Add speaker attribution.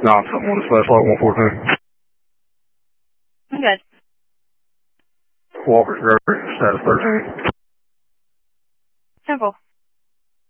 Speaker 1: No, something on the slash flight 114.
Speaker 2: I'm good.
Speaker 1: Walker's River, status 13.
Speaker 2: Simple.